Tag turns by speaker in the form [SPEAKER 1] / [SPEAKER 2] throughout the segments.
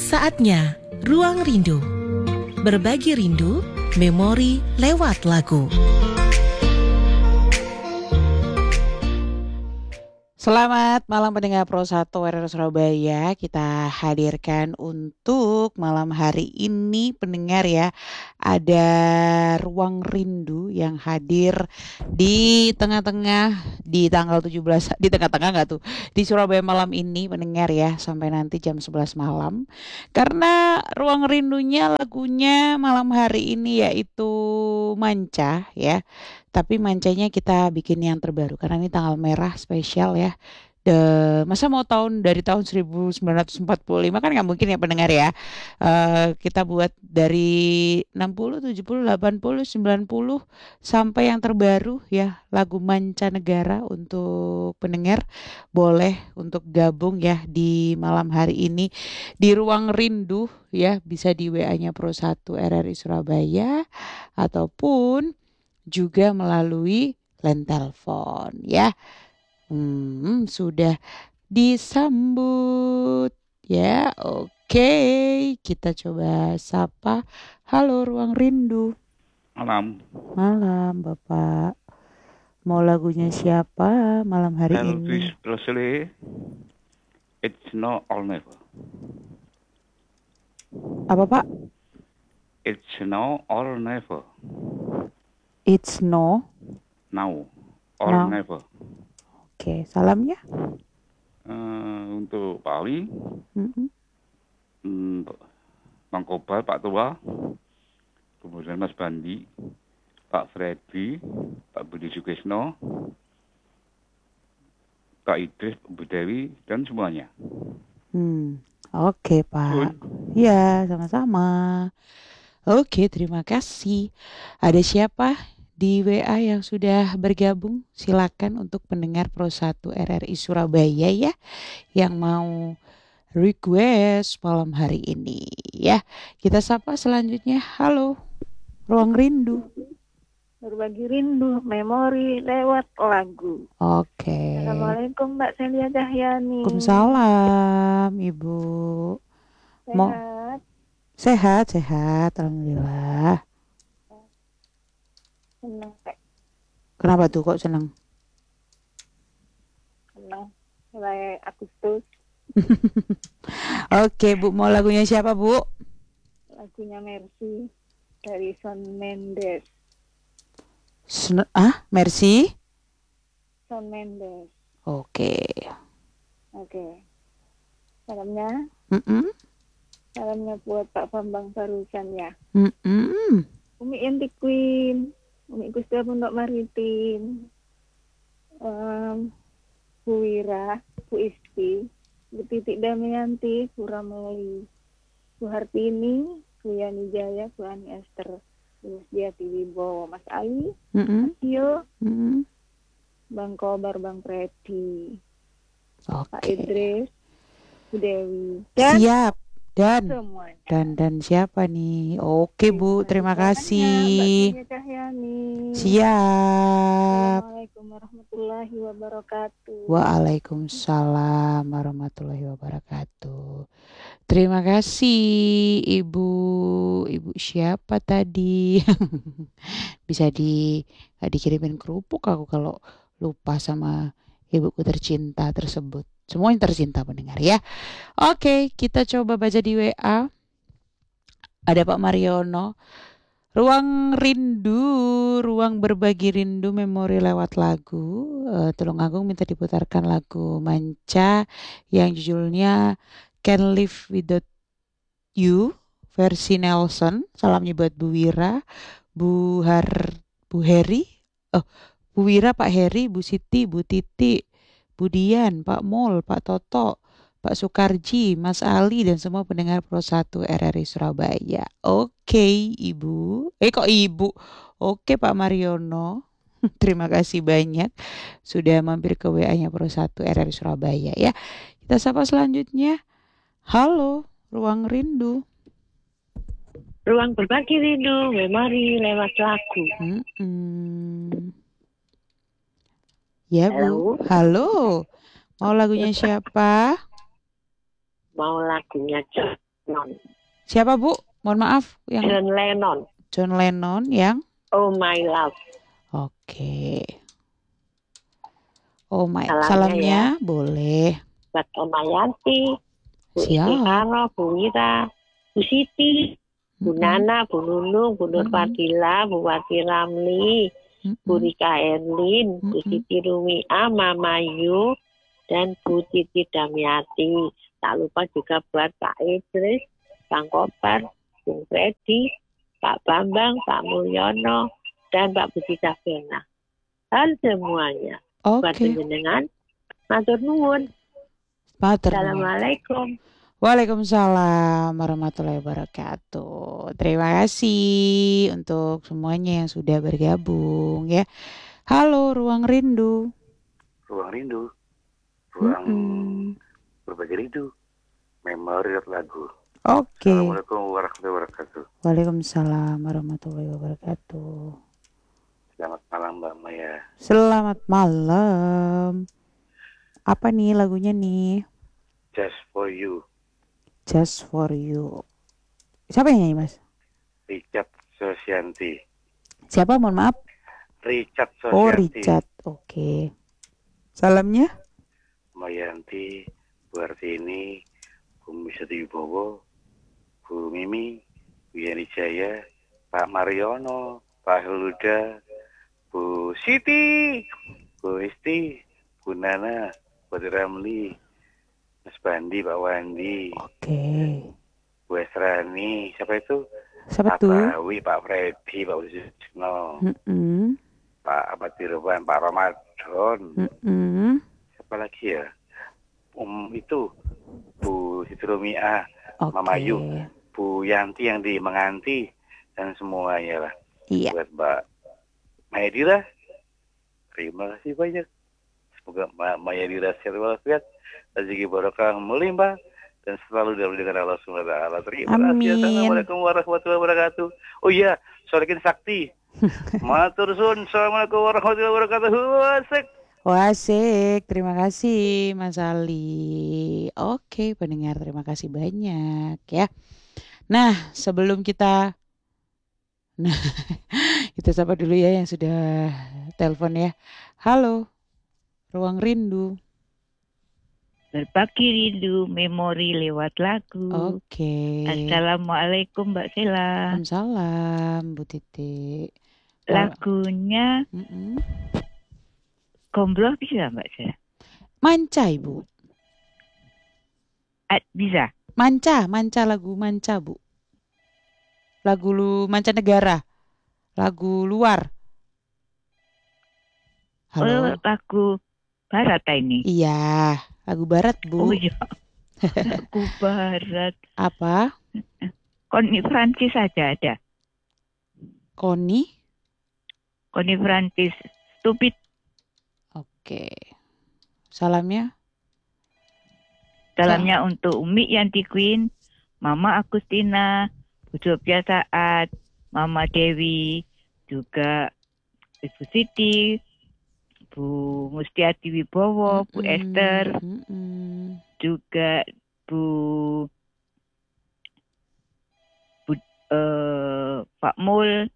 [SPEAKER 1] Saatnya Ruang Rindu. Berbagi rindu, memori lewat lagu.
[SPEAKER 2] Selamat malam pendengar Pro 1 RR Surabaya. Kita hadirkan untuk malam hari ini pendengar ya. Ada Ruang Rindu yang hadir di tengah-tengah di tanggal 17, di tengah-tengah enggak tuh, di Surabaya malam ini pendengar ya, sampai nanti jam 11 malam. Karena Ruang Rindunya lagunya malam hari ini yaitu Manca ya. Tapi mancanya kita bikin yang terbaru karena ini tanggal merah spesial ya. Masa mau dari tahun 1945 kan nggak mungkin ya pendengar ya. Kita buat dari 60, 70, 80, 90 sampai yang terbaru ya, lagu Mancanegara. Untuk pendengar boleh untuk gabung ya di malam hari ini di Ruang Rindu ya, bisa di WA-nya Pro 1 RRI Surabaya ataupun juga melalui line telepon ya. Sudah disambut ya. Oke, kita coba sapa. Halo Ruang Rindu.
[SPEAKER 3] Malam.
[SPEAKER 2] Malam Bapak. Mau lagunya siapa malam hari
[SPEAKER 3] Elvis
[SPEAKER 2] ini?
[SPEAKER 3] Presley, It's Now or Never.
[SPEAKER 2] Apa Pak?
[SPEAKER 3] It's Now or Never.
[SPEAKER 2] It's no.
[SPEAKER 3] Now or
[SPEAKER 2] Now.
[SPEAKER 3] Never.
[SPEAKER 2] Oke, salamnya?
[SPEAKER 3] Untuk Pak Ali, Bang Kobar, Pak Tua, kemudian Mas Bandi, Pak Freddy, Pak Budi Sukesno, Kak Idris, Bu Dewi, dan semuanya.
[SPEAKER 2] Oke Pak. Ya, sama-sama. Oke, terima kasih. Ada siapa di WA yang sudah bergabung? Silakan untuk pendengar Pro 1 RRI Surabaya ya, yang mau request malam hari ini ya. Kita sapa selanjutnya. Halo, Ruang Rindu.
[SPEAKER 4] Berbagi rindu, memori lewat lagu.
[SPEAKER 2] Oke.
[SPEAKER 4] Assalamualaikum Mbak Celia Cahyani.
[SPEAKER 2] Waalaikumsalam Ibu.
[SPEAKER 4] Sehat?
[SPEAKER 2] Sehat, alhamdulillah.
[SPEAKER 4] Senang Pak.
[SPEAKER 2] Kenapa tuh kok senang?
[SPEAKER 4] Senang. Mulai Agustus.
[SPEAKER 2] Oke Bu, mau lagunya siapa Bu?
[SPEAKER 4] Lagunya Mercy dari Shawn Mendes.
[SPEAKER 2] Mercy?
[SPEAKER 4] Shawn Mendes.
[SPEAKER 2] Oke.
[SPEAKER 4] Salamnya buat Pak Bambang barusan ya. Umi Enti Queen, Umi Gusti Pondok Maritim, Bu Wira, Bu Isti, Bu Titik Damayanti, Bu Rameli, Bu Hartini, Bu Yani Jaya, Bu Ani Esther, Bu Diati Wibowo, Mas Ali, Mas Tio, Bang Kobar, Bang Freddy, Pak Idris, Bu Dewi, dan
[SPEAKER 2] siap.
[SPEAKER 4] semuanya.
[SPEAKER 2] Dan siapa nih? Oke Bu, terima kasih.
[SPEAKER 4] Mbak Cahyani.
[SPEAKER 2] Siap.
[SPEAKER 4] Assalamualaikum warahmatullahi wabarakatuh.
[SPEAKER 2] Waalaikumsalam warahmatullahi wabarakatuh. Terima kasih Ibu siapa tadi? Bisa dikirimin kerupuk aku kalau lupa sama ibuku tercinta tersebut. Semuanya tercinta pendengar ya. Oke, kita coba baca di WA. Ada Pak Mariono. Ruang rindu, ruang berbagi rindu, memori lewat lagu. Tulungagung minta diputarkan lagu Manca yang judulnya Can't Live Without You, versi Nelson. Salamnya buat Bu Wira, Bu Heri, Bu Wira, Pak Heri, Bu Siti, Bu Titi, Bu Dian, Pak Mul, Pak Toto, Pak Sukarji, Mas Ali, dan semua pendengar Pro 1 RRI Surabaya. Oke, Ibu. Kok Ibu? Oke, Pak Mariono. Terima kasih banyak sudah mampir ke WA-nya Pro 1 RRI Surabaya ya. Kita sapa selanjutnya. Halo, Ruang Rindu.
[SPEAKER 5] Ruang berbagi rindu, memori lewat lagu.
[SPEAKER 2] Ya Bu. Halo. Mau lagunya siapa?
[SPEAKER 5] Mau lagunya Lennon.
[SPEAKER 2] Siapa Bu? Mohon maaf, yang
[SPEAKER 5] John Lennon.
[SPEAKER 2] John Lennon yang
[SPEAKER 5] Oh my love.
[SPEAKER 2] oke. Oh my,
[SPEAKER 5] Salamnya
[SPEAKER 2] salamnya boleh.
[SPEAKER 5] Buat Oma Yanti, Bu
[SPEAKER 2] Siap.
[SPEAKER 5] Istikano, Bu Wira, Bu Siti, Bu
[SPEAKER 2] Mm-mm,
[SPEAKER 5] Nana, Bu Nunung, Bu Nur
[SPEAKER 2] Mm-mm.
[SPEAKER 5] Fadila, Bu Wati Ramli, Bu
[SPEAKER 2] mm-mm,
[SPEAKER 5] Rika Erlin, Bu
[SPEAKER 2] Mm-mm.
[SPEAKER 5] Siti Rumia, Mama Yu, dan Bu Titi Damiati. Tak lupa juga buat Pak Idris, Bang Kobar, Bung Freddy, Pak Bambang, Pak Mulyono, dan Pak Budi Cahyono. Dan semuanya. Buat
[SPEAKER 2] Oke,
[SPEAKER 5] penjenengan, matur nuwun.
[SPEAKER 2] matur nuwun.
[SPEAKER 5] Assalamualaikum.
[SPEAKER 2] Waalaikumsalam warahmatullahi wabarakatuh. Terima kasih untuk semuanya yang sudah bergabung ya. Halo Ruang Rindu.
[SPEAKER 3] Ruang rindu, ruang
[SPEAKER 2] Mm-mm.
[SPEAKER 3] berbagi rindu, memori lagu.
[SPEAKER 2] Oke.
[SPEAKER 3] Assalamualaikum warahmatullahi wabarakatuh.
[SPEAKER 2] Waalaikumsalam warahmatullahi wabarakatuh.
[SPEAKER 3] Selamat malam Mbak Maya.
[SPEAKER 2] Selamat malam. Apa nih lagunya nih?
[SPEAKER 3] Just for you,
[SPEAKER 2] Just for you. Siapa yang nyanyi Mas?
[SPEAKER 3] Richard Sosianti.
[SPEAKER 2] Siapa? Mohon maaf.
[SPEAKER 3] Richard
[SPEAKER 2] Oh
[SPEAKER 3] Sosianti.
[SPEAKER 2] Richard. Oke. Salamnya?
[SPEAKER 3] Mbak Yanti, Bu Artini, Bu Misati Wibowo, Bu Mimi, Bu Yani Jaya, Pak Mariono, Pak Heluda, Bu Siti, Bu Isti, Bu Nana, Bu Ramli, Mas Bandi, Pak Wandi,
[SPEAKER 2] Oke.
[SPEAKER 3] Bu Esrani, siapa itu?
[SPEAKER 2] Siapa
[SPEAKER 3] Pak
[SPEAKER 2] tuh?
[SPEAKER 3] Prawi, Pak Freddy, Pak Udisno,
[SPEAKER 2] Mm-mm.
[SPEAKER 3] Pak Ahmad Dirwan, Pak Ramadan,
[SPEAKER 2] Mm-mm.
[SPEAKER 3] siapa lagi ya? Itu Bu Siti Rumia,
[SPEAKER 2] Oke.
[SPEAKER 3] Mama Yu, Bu Yanti yang di Menganti, dan semuanya lah.
[SPEAKER 2] Iya.
[SPEAKER 3] Buat Mbak Mayadira, terima kasih banyak. Semoga Mbak Mayadira sehat walafiat, rezeki barokah melimpah, dan selalu dalam lindungan Allah Subhanahu wa Ta'ala. Terima kasih.
[SPEAKER 2] Amin.
[SPEAKER 3] Assalamualaikum warahmatullahi wabarakatuh. Oh iya, sorekin sakti. Matur suwun. Assalamualaikum warahmatullahi wabarakatuh. Wasik.
[SPEAKER 2] Wasik, terima kasih Mas Ali. Oke, pendengar terima kasih banyak ya. Nah, sebelum kita kita sapa dulu ya yang sudah telepon ya. Halo, Ruang Rindu.
[SPEAKER 6] Berbagi rindu memori lewat lagu.
[SPEAKER 2] Oke.
[SPEAKER 6] Assalamualaikum Mbak Sela.
[SPEAKER 2] Waalaikumsalam Bu Titi.
[SPEAKER 6] Lagunya
[SPEAKER 2] Mm-mm.
[SPEAKER 6] Gombloh bisa Mbak Sela?
[SPEAKER 2] Manca Ibu.
[SPEAKER 6] Bisa.
[SPEAKER 2] Manca lagu Manca Bu. Lagu mancanegara. Lagu luar. Halo.
[SPEAKER 6] Oh, lagu barat ini.
[SPEAKER 2] Iya, lagu barat Bu.
[SPEAKER 6] Oh iya. Lagu barat.
[SPEAKER 2] Apa?
[SPEAKER 6] Connie Francis aja ada.
[SPEAKER 2] Connie
[SPEAKER 6] Francis. Stupid.
[SPEAKER 2] Oke. Salamnya?
[SPEAKER 6] Salamnya untuk Umi Yanti Queen, Mama Agustina, Bu Jobja Saat, Mama Dewi, juga Ibu Siti, Bu Mustiati Wibowo, Bu Esther, juga Pak Mul,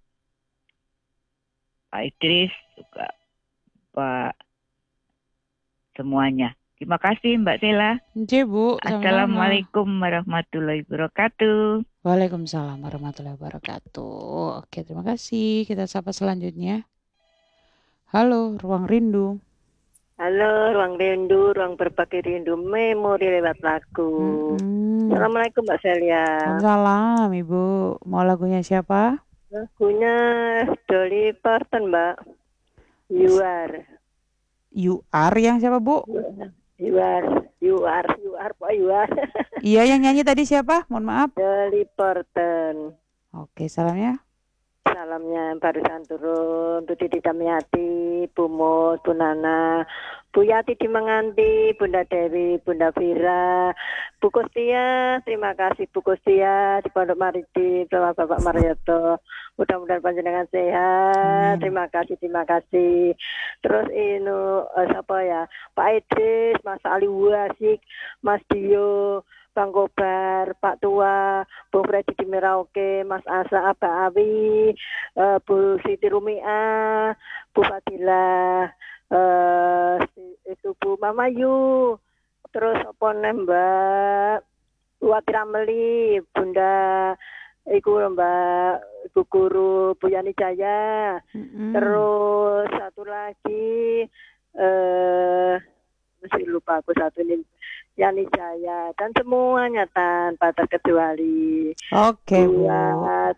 [SPEAKER 6] Pak Idris, juga Pak semuanya. Terima kasih Mbak Sela.
[SPEAKER 2] Oke Bu.
[SPEAKER 6] Assalamualaikum warahmatullahi wabarakatuh.
[SPEAKER 2] Waalaikumsalam warahmatullahi wabarakatuh. Oke, terima kasih. Kita sapa selanjutnya. Halo, Ruang Rindu.
[SPEAKER 7] Halo, Ruang Rindu, Ruang Berbagi Rindu, memori lewat lagu. Assalamualaikum Mbak Celia.
[SPEAKER 2] Waalaikumsalam Ibu. Mau lagunya siapa?
[SPEAKER 7] Lagunya Dolly Parton Mbak. You Are.
[SPEAKER 2] You Are yang siapa Bu?
[SPEAKER 7] You Are. Pak You Are.
[SPEAKER 2] Iya, yang nyanyi tadi siapa? Mohon maaf.
[SPEAKER 7] Dolly Parton.
[SPEAKER 2] Oke, salamnya.
[SPEAKER 7] Salamnya barusan turun, Bu Titi Damiati, Bu Mus, Bu Nana, Bu Yati di Menganti, Bunda Dewi, Bunda Vira, Bu Kustia, terima kasih Bu Kustia di Pondok Maritim sama Bapak Marioto. Mudah-mudahan panjenengan sehat. Terima kasih. Terus siapa ya? Pak Idris, Mas Ali Wasik, Mas Dio, Bang Kobar, Pak Tua, Bung Freddy di Merauke, Mas Asa, Abah Awi, Bu Siti Rumia, Bu Fadila, itu Bu Mamayu, terus apa Mbak Wati Rameli, Bunda Iku Mbak Ibu Guru Bu Yani Jaya, terus satu lagi masih lupa aku satu ini Yani Jaya dan semuanya tanpa terkecuali
[SPEAKER 2] Oke, Bu.
[SPEAKER 7] buat